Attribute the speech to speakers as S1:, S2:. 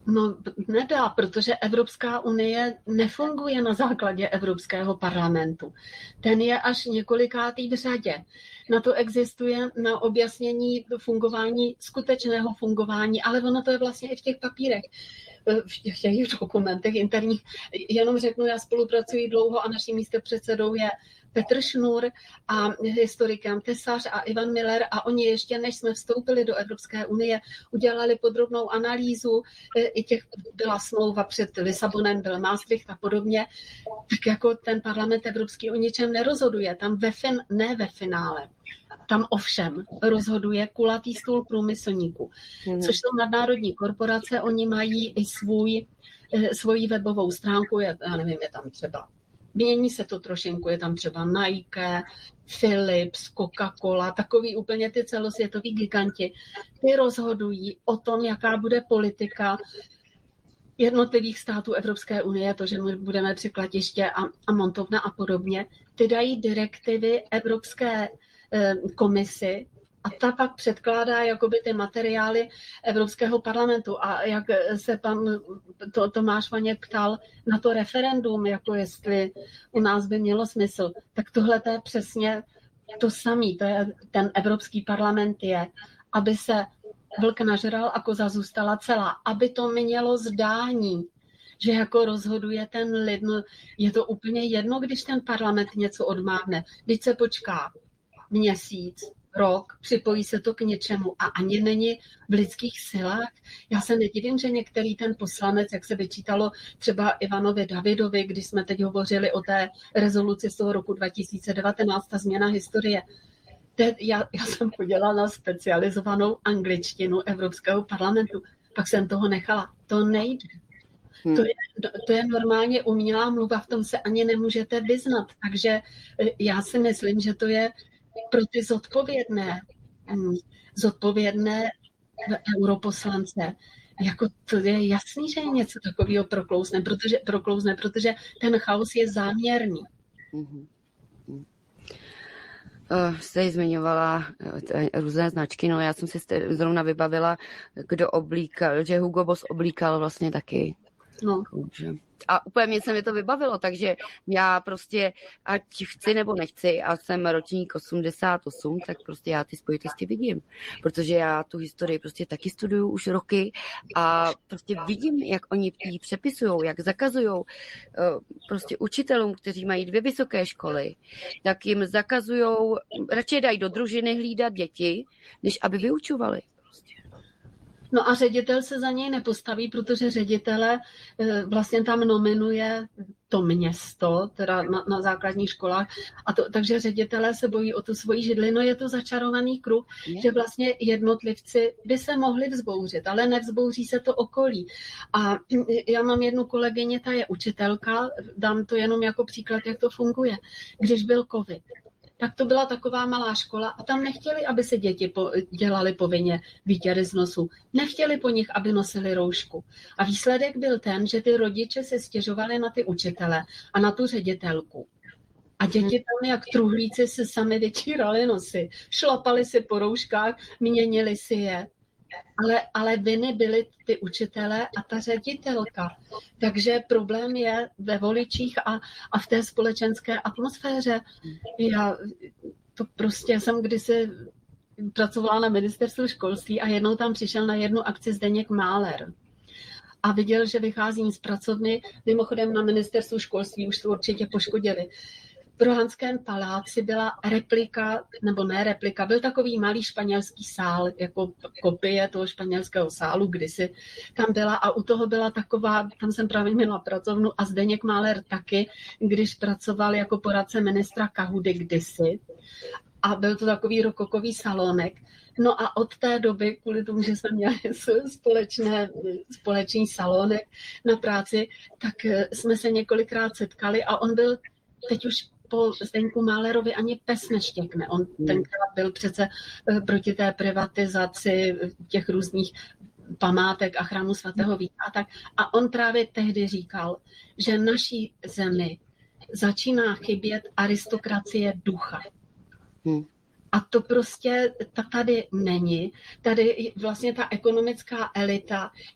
S1: No, nedá, protože Evropská unie nefunguje na základě Evropského parlamentu. Ten je až několikátý v řadě. Na to existuje na objasnění fungování, skutečného fungování, ale ono to je vlastně i v těch papírech, v těch dokumentech interních. Jenom řeknu, já spolupracuji dlouho a naším místopředsedou je Petr Šnur a historikem Tesař a Ivan Miller a oni ještě, než jsme vstoupili do Evropské unie, udělali podrobnou analýzu, i těch byla smlouva před Lisabonem, byl Maastricht a podobně, tak jako ten parlament evropský o ničem nerozhoduje, tam ne ve finále. Tam ovšem rozhoduje kulatý stůl průmyslníků, což jsou nadnárodní korporace, oni mají i svoji webovou stránku, já nevím, je tam třeba mění se to trošinku, je tam třeba Nike, Philips, Coca-Cola, takový úplně ty celosvětoví giganti. Ty rozhodují o tom, jaká bude politika jednotlivých států Evropské unie, to, že my budeme překladiště a montovna a podobně. Ty dají direktivy Evropské komisi a ta pak předkládá jakoby ty materiály Evropského parlamentu. A jak se pan Tomáš Vaněk ptal na to referendum, jako jestli u nás by mělo smysl, tak tohle to je přesně to samé. To je, ten Evropský parlament je, aby se vlk nažral a koza zůstala celá, aby to mělo zdání, že jako rozhoduje ten lid. No, je to úplně jedno, když ten parlament něco odmávne. Když se počká měsíc, rok, připojí se to k něčemu a ani není v lidských silách. Já se nedivím, že některý ten poslanec, jak se vyčítalo třeba Ivanovi Davidovi, když jsme teď hovořili o té rezoluci z toho roku 2019, ta změna historie. Já jsem podělala na specializovanou angličtinu Evropského parlamentu, pak jsem toho nechala. To nejde. To je normálně umělá mluva, v tom se ani nemůžete vyznat. Takže já si myslím, že to je pro ty zodpovědné europoslance. Jako to je jasný, že je něco takového proklouzne, protože ten chaos je záměrný.
S2: Jste zmiňovala různé značky, no já jsem si zrovna vybavila, kdo oblíkal, že Hugo Boss oblíkal vlastně taky.
S1: No.
S2: A úplně se mi to vybavilo, takže já prostě, ať chci nebo nechci, a jsem ročník 88, tak prostě já ty spojitosti vidím, protože já tu historii prostě taky studuju už roky a prostě vidím, jak oni ji přepisujou, jak zakazujou prostě učitelům, kteří mají 2 vysoké školy, tak jim zakazujou, radši dají do družiny hlídat děti, než aby vyučovali.
S1: No a ředitel se za něj nepostaví, protože ředitele vlastně tam nominuje to město, teda na základních školách, takže ředitelé se bojí o tu svoji židli. No je to začarovaný kruh, že vlastně jednotlivci by se mohli vzbouřit, ale nevzbouří se to okolí. A já mám jednu kolegyni, ta je učitelka, dám to jenom jako příklad, jak to funguje. Když byl covid, tak to byla taková malá škola a tam nechtěli, aby se děti dělali povinně výtěry z nosu. Nechtěli po nich, aby nosili roušku. A výsledek byl ten, že ty rodiče se stěžovali na ty učitele a na tu ředitelku. A děti tam jak truhlíci si sami vyčírali nosy, šlapali si po rouškách, měnili si je. Ale viny byly ty učitelé a ta ředitelka. Takže problém je ve voličích a v té společenské atmosféře. Já to prostě jsem kdysi pracovala na ministerstvu školství a jednou tam přišel na jednu akci Zdeněk Máler. A viděl, že vycházím z pracovny, mimochodem na ministerstvu školství už to určitě poškodili. V Rohanském paláci byla replika, nebo ne replika, byl takový malý španělský sál, jako kopie toho španělského sálu, kdysi tam byla a u toho byla taková, tam jsem právě měla pracovnu a Zdeněk Máler taky, když pracoval jako poradce ministra Kahudy kdysi a byl to takový rokokový salonek. No a od té doby, kvůli tomu, že jsme měli společný salonek na práci, tak jsme se několikrát setkali a on byl teď už po Zdeňku Málerovi ani pes neštěkne. On tenkrát byl přece proti té privatizaci těch různých památek a chrámu svatého Víta a tak. A on právě tehdy říkal, že naší zemi začíná chybět aristokracie ducha. A to prostě tady není. Tady vlastně ta ekonomická elita